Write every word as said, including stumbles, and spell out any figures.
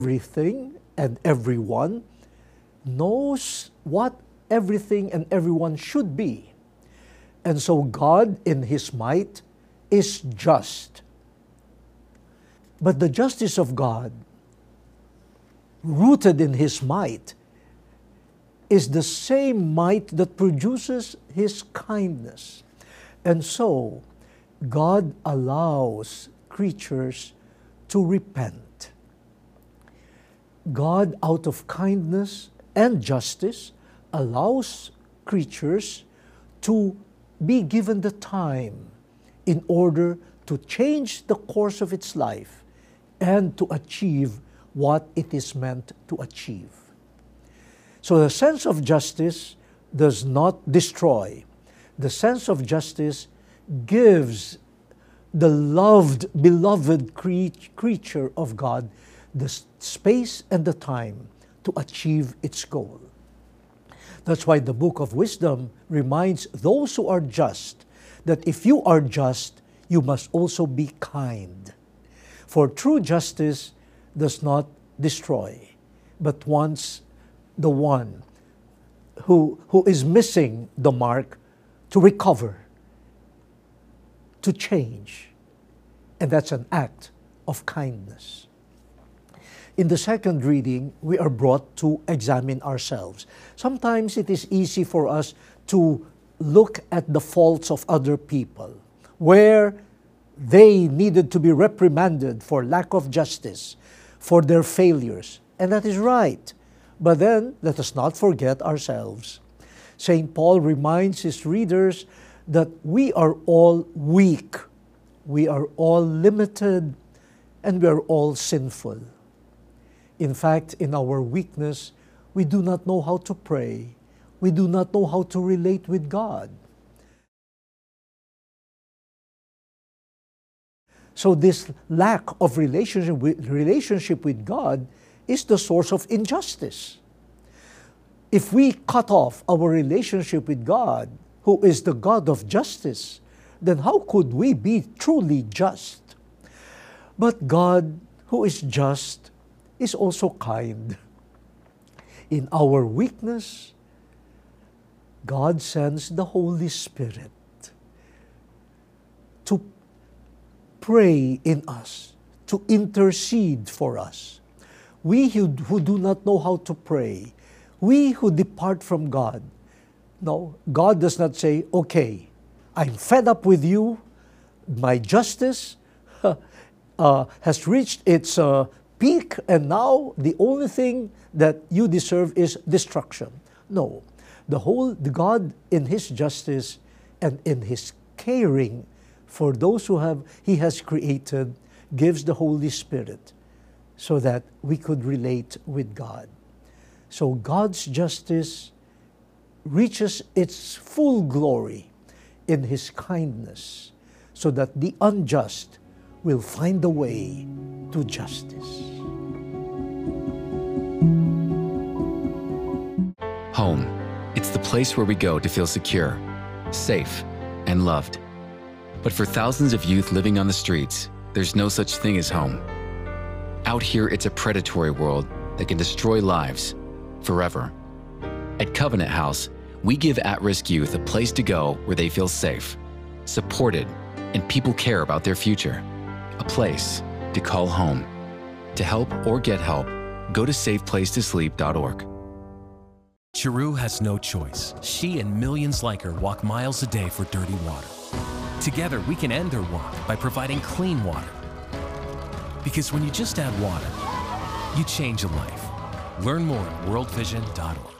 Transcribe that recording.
everything and everyone, knows what everything and everyone should be. And so God, in His might, is just. But the justice of God, rooted in His might, is the same might that produces His kindness. And so, God allows creatures to repent. God, out of kindness and justice, allows creatures to be given the time in order to change the course of its life and to achieve what it is meant to achieve. So the sense of justice does not destroy. The sense of justice gives the loved, beloved cre- creature of God the space and the time to achieve its goal. That's why the Book of Wisdom reminds those who are just that if you are just, you must also be kind. For true justice does not destroy, but wants the one who, who is missing the mark to recover, to change. And that's an act of kindness. In the second reading, we are brought to examine ourselves. Sometimes it is easy for us to look at the faults of other people, where they needed to be reprimanded for lack of justice, for their failures. And that is right. But then, let us not forget ourselves. Saint Paul reminds his readers that we are all weak, we are all limited, and we are all sinful. In fact, in our weakness, we do not know how to pray. We do not know how to relate with God. So this lack of relationship with, relationship with God is the source of injustice. If we cut off our relationship with God, who is the God of justice, then how could we be truly just? But God, who is just, is also kind. In our weakness, God sends the Holy Spirit to pray in us, to intercede for us. We who, who do not know how to pray, we who depart from God, no, God does not say, okay, I'm fed up with you, my justice uh, has reached its uh, peak, and now the only thing that you deserve is destruction. No, the whole the God in His justice and in His caring for those who have He has created gives the Holy Spirit so that we could relate with God. So God's justice reaches its full glory in His kindness, so that the unjust will find the way to justice. Home. It's the place where we go to feel secure, safe, and loved. But for thousands of youth living on the streets, there's no such thing as home. Out here, it's a predatory world that can destroy lives forever. At Covenant House, we give at-risk youth a place to go where they feel safe, supported, and people care about their future. A place to call home. To help or get help, go to safe place to sleep dot org. Chiru has no choice. She and millions like her walk miles a day for dirty water. Together, we can end their walk by providing clean water. Because when you just add water, you change a life. Learn more at world vision dot org.